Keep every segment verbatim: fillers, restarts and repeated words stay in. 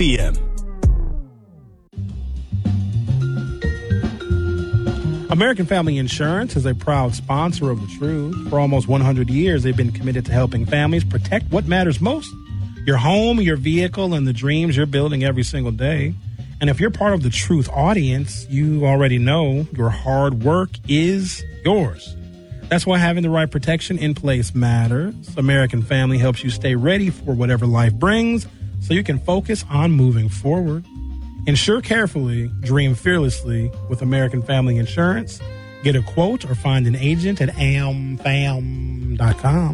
p.m. American Family Insurance is a proud sponsor of The Truth. For almost one hundred years, they've been committed to helping families protect what matters most: your home, your vehicle, and the dreams you're building every single day. And if you're part of the Truth audience, you already know your hard work is yours. That's why having the right protection in place matters. American Family helps you stay ready for whatever life brings so you can focus on moving forward. Insure carefully, dream fearlessly with American Family Insurance. Get a quote or find an agent at a m fam dot com.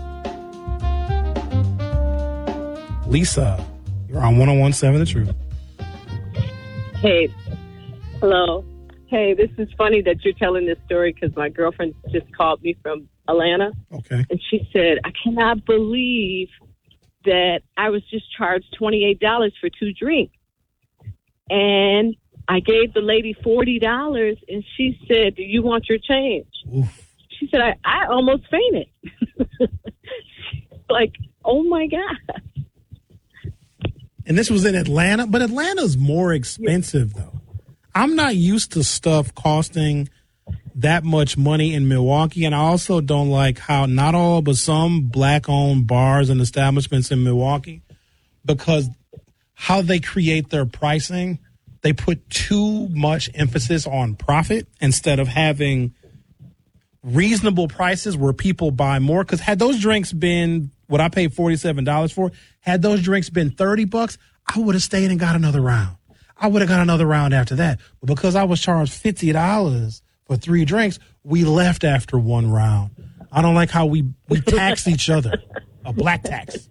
Lisa, you're on one oh one point seven The Truth. Hey, hello. Hey, this is funny that you're telling this story because my girlfriend just called me from Atlanta. Okay. And she said, I cannot believe that I was just charged twenty-eight dollars for two drinks. And I gave the lady forty dollars, and she said, do you want your change? Oof. She said, I, I almost fainted. Like, oh, my God. And this was in Atlanta, but Atlanta's more expensive, though. I'm not used to stuff costing that much money in Milwaukee, and I also don't like how not all but some black-owned bars and establishments in Milwaukee, because how they create their pricing, they put too much emphasis on profit instead of having reasonable prices where people buy more. Because had those drinks been what I paid forty-seven dollars for, had those drinks been thirty bucks, I would have stayed and got another round. I would have got another round after that. But because I was charged fifty dollars for three drinks, we left after one round. I don't like how we, we tax each other. A black tax.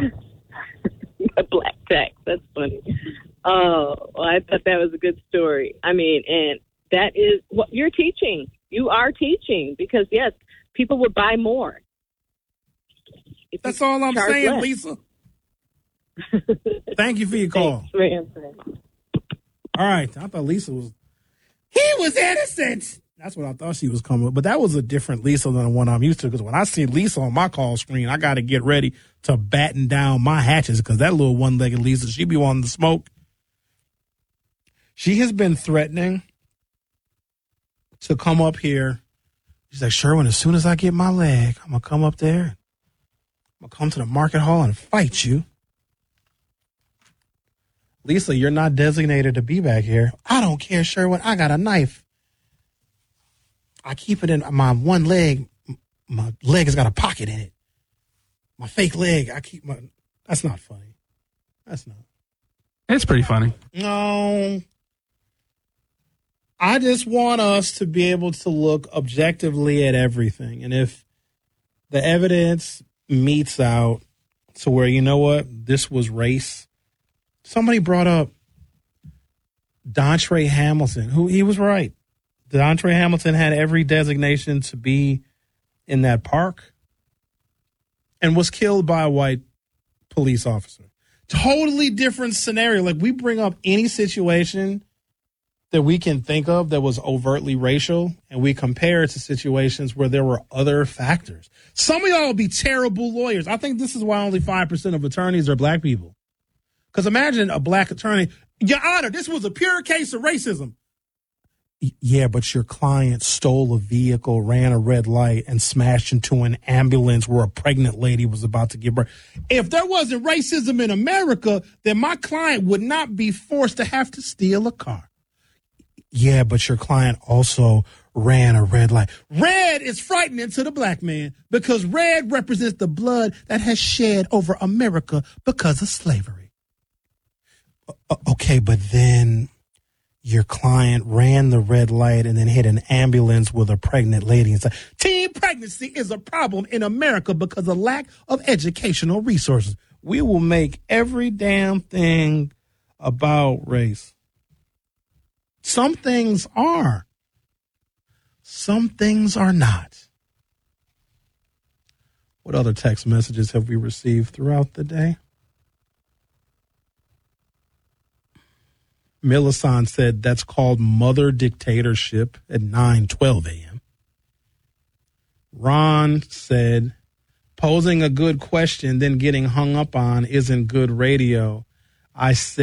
A black tax. That's funny. Oh, well, I thought that was a good story. I mean, and that is what you're teaching. You are teaching because, yes, people would buy more. That's all I'm saying, less. Lisa. Thank you for your call. Thanks for answering. All right. I thought Lisa was, he was innocent. That's what I thought she was coming with. But that was a different Lisa than the one I'm used to, because when I see Lisa on my call screen, I got to get ready to batten down my hatches, because that little one-legged Lisa, she be wanting to smoke. She has been threatening to come up here. She's like, Sherwin, as soon as I get my leg, I'm going to come up there. I'm going to come to the market hall and fight you. Lisa, you're not designated to be back here. I don't care, Sherwin. I got a knife. I keep it in my one leg. My leg has got a pocket in it. My fake leg, I keep my... That's not funny. That's not. It's pretty funny. No. I just want us to be able to look objectively at everything. And if the evidence meets out to where, you know what, this was race. Somebody brought up Dontre Hamilton, who he was right. Dontre Hamilton had every designation to be in that park and was killed by a white police officer. Totally different scenario. Like, we bring up any situation that we can think of that was overtly racial, and we compare it to situations where there were other factors. Some of y'all will be terrible lawyers. I think this is why only five percent of attorneys are black people. Because imagine a black attorney, Your Honor, this was a pure case of racism. Yeah, but your client stole a vehicle, ran a red light, and smashed into an ambulance where a pregnant lady was about to give birth. If there wasn't racism in America, then my client would not be forced to have to steal a car. Yeah, but your client also ran a red light. Red is frightening to the black man because red represents the blood that has shed over America because of slavery. Okay, but then your client ran the red light and then hit an ambulance with a pregnant lady and said, teen pregnancy is a problem in America because of lack of educational resources. We will make every damn thing about race. Some things are. Some things are not. What other text messages have we received throughout the day? Millicent said that's called mother dictatorship at nine twelve a.m. Ron said posing a good question then getting hung up on isn't good radio. I said